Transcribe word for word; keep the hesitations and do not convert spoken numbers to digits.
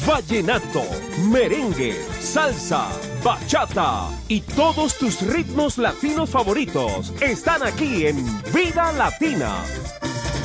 vallenato, merengue, salsa, bachata y todos tus ritmos latinos favoritos están aquí en Vida Latina.